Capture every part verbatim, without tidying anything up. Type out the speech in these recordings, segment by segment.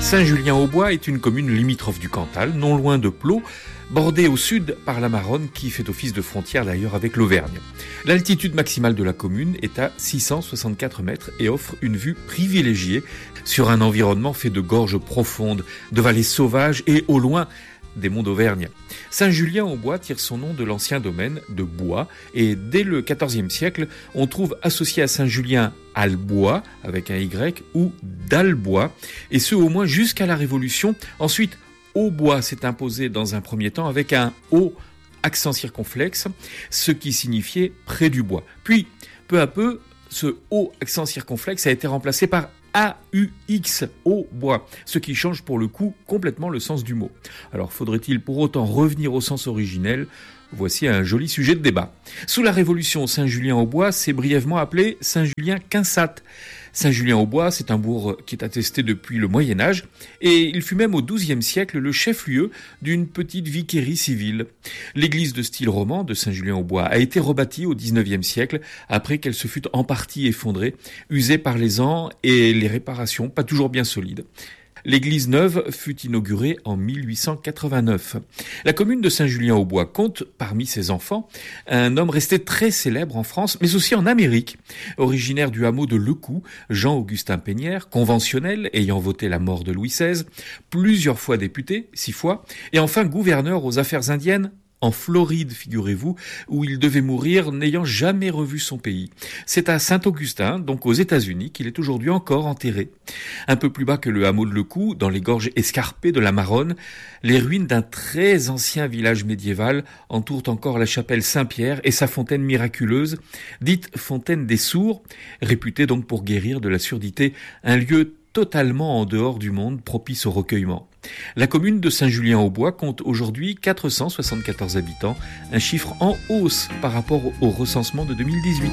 Saint-Julien-au-Bois est une commune limitrophe du Cantal, non loin de Plo, bordée au sud par la Maronne qui fait office de frontière d'ailleurs avec l'Auvergne. L'altitude maximale de la commune est à six cent soixante-quatre mètres et offre une vue privilégiée sur un environnement fait de gorges profondes, de vallées sauvages et au loin des monts d'Auvergne. Saint-Julien-au-Bois tire son nom de l'ancien domaine de Bois et dès le quatorzième siècle, on trouve associé à Saint-Julien Albois avec un Y ou d'Albois et ce au moins jusqu'à la Révolution. Ensuite, Aubois s'est imposé dans un premier temps avec un O accent circonflexe, ce qui signifiait près du bois. Puis, peu à peu, ce O accent circonflexe a été remplacé par A U X, au bois, ce qui change pour le coup complètement le sens du mot. Alors faudrait-il pour autant revenir au sens originel ? Voici un joli sujet de débat. Sous la Révolution, Saint-Julien-au-Bois s'est brièvement appelé Saint-Julien-Quinsat. Saint-Julien-au-Bois, c'est un bourg qui est attesté depuis le Moyen-Âge et il fut même au douzième siècle le chef-lieu d'une petite vicairie civile. L'église de style roman de Saint-Julien-au-Bois a été rebâtie au dix-neuvième siècle après qu'elle se fût en partie effondrée, usée par les ans et les réparations pas toujours bien solides. L'église neuve fut inaugurée en mille huit cent quatre-vingt-neuf. La commune de Saint-Julien-au-Bois compte, parmi ses enfants, un homme resté très célèbre en France, mais aussi en Amérique. Originaire du hameau de Lecou, Jean-Augustin Pénière, conventionnel, ayant voté la mort de Louis seize, plusieurs fois député, six fois, et enfin gouverneur aux affaires indiennes, en Floride, figurez-vous, où il devait mourir n'ayant jamais revu son pays. C'est à Saint-Augustin, donc aux États-Unis, qu'il est aujourd'hui encore enterré. Un peu plus bas que le hameau de Lecou, dans les gorges escarpées de la Maronne, les ruines d'un très ancien village médiéval entourent encore la chapelle Saint-Pierre et sa fontaine miraculeuse, dite fontaine des sourds, réputée donc pour guérir de la surdité, un lieu totalement en dehors du monde, propice au recueillement. La commune de Saint-Julien-au-Bois compte aujourd'hui quatre cent soixante-quatorze habitants, un chiffre en hausse par rapport au recensement de deux mille dix-huit.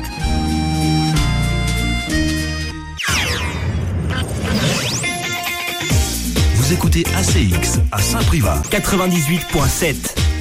Vous écoutez A C X à Saint-Privat quatre-vingt-dix-huit virgule sept.